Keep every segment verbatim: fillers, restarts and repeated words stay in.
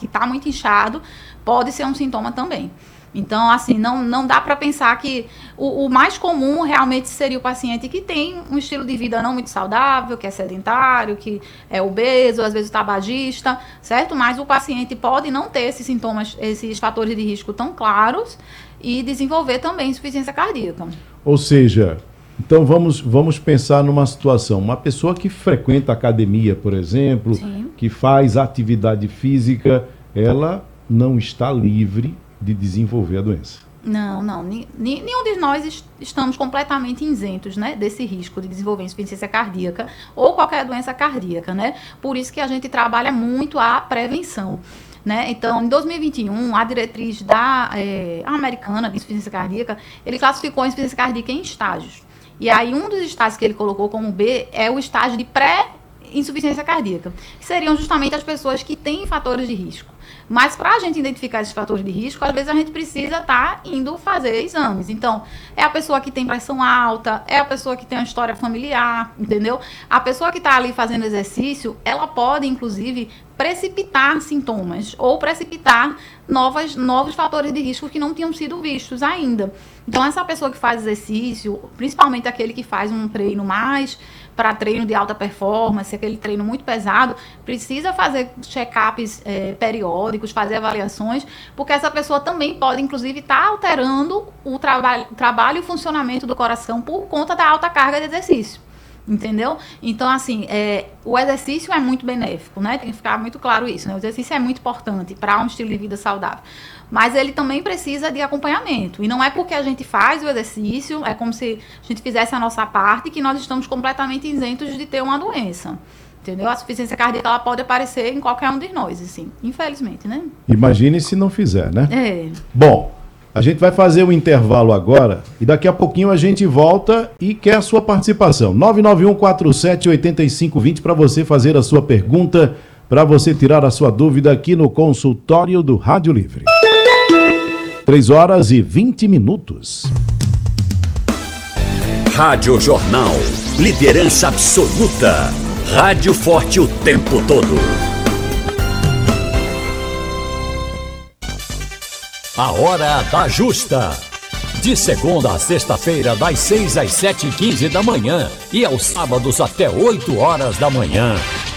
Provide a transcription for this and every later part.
está muito inchado, pode ser um sintoma também. Então, assim, não, não dá para pensar que o, o mais comum realmente seria o paciente que tem um estilo de vida não muito saudável, que é sedentário, que é obeso, às vezes tabagista, certo? Mas o paciente pode não ter esses sintomas, esses fatores de risco tão claros e desenvolver também insuficiência cardíaca. Ou seja, então vamos, vamos pensar numa situação, uma pessoa que frequenta academia, por exemplo, Sim. que faz atividade física, ela não está livre de desenvolver a doença. Não, não. Nenhum de nós est- estamos completamente isentos, né, desse risco de desenvolver insuficiência cardíaca ou qualquer doença cardíaca, né? Por isso que a gente trabalha muito a prevenção, né? Então, em dois mil e vinte e um, a diretriz da é, americana de insuficiência cardíaca, ele classificou a insuficiência cardíaca em estágios. E aí, um dos estágios que ele colocou como B é o estágio de pré-insuficiência cardíaca, que seriam justamente as pessoas que têm fatores de risco. Mas para a gente identificar esses fatores de risco, às vezes a gente precisa estar indo fazer exames. Então, é a pessoa que tem pressão alta, é a pessoa que tem uma história familiar, entendeu? A pessoa que está ali fazendo exercício, ela pode, inclusive, precipitar sintomas ou precipitar novas, novos fatores de risco que não tinham sido vistos ainda. Então, essa pessoa que faz exercício, principalmente aquele que faz um treino mais para treino de alta performance, aquele treino muito pesado, precisa fazer check-ups é, periódicos, fazer avaliações, porque essa pessoa também pode, inclusive, estar tá alterando o traba- trabalho e o funcionamento do coração por conta da alta carga de exercício. Entendeu? Então, assim, é, o exercício é muito benéfico, né? Tem que ficar muito claro isso, né? O exercício é muito importante para um estilo de vida saudável. Mas ele também precisa de acompanhamento. E não é porque a gente faz o exercício, é como se a gente fizesse a nossa parte, que nós estamos completamente isentos de ter uma doença. Entendeu? A insuficiência cardíaca, ela pode aparecer em qualquer um de nós, assim, infelizmente, né? Imagine se não fizer, né? É. Bom, a gente vai fazer um intervalo agora e daqui a pouquinho a gente volta e quer a sua participação. nove nove um quatro sete oito cinco dois zero para você fazer a sua pergunta, para você tirar a sua dúvida aqui no consultório do Rádio Livre. três horas e vinte minutos. Rádio Jornal. Liderança absoluta. Rádio forte o tempo todo. A Hora da Justa. De segunda a sexta-feira, das seis às sete e quinze da manhã. E aos sábados até oito horas da manhã.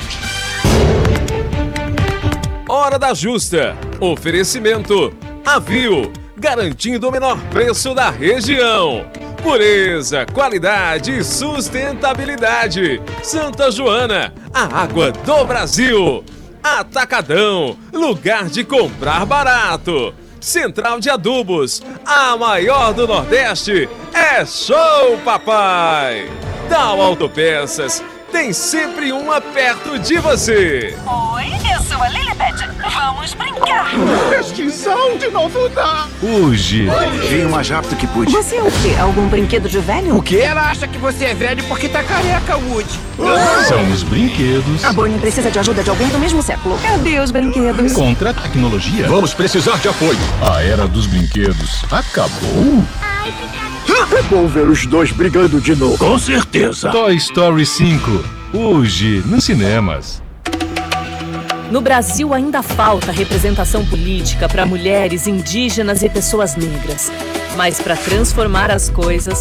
Hora da Justa. Oferecimento. Avio. Garantindo o menor preço da região. Pureza, qualidade e sustentabilidade. Santa Joana, a água do Brasil. Atacadão, lugar de comprar barato. Central de Adubos, a maior do Nordeste, é Show Papai! Tal Autopeças, tem sempre uma perto de você. Oi, eu sou a Lilibet. Vamos brincar. Extinção de novo dá. Hoje, veio mais rápido que pude. Você é o quê? Algum brinquedo de velho? O quê? Ela acha que você é velho porque tá careca, Woody. São os brinquedos. A Bonnie precisa de ajuda de alguém do mesmo século. Cadê os brinquedos? Contra a tecnologia. Vamos precisar de apoio. A era dos brinquedos acabou? É bom ver os dois brigando de novo. Com certeza. Toy Story cinco. Hoje, nos cinemas. No Brasil ainda falta representação política para mulheres, indígenas e pessoas negras. Mas para transformar as coisas,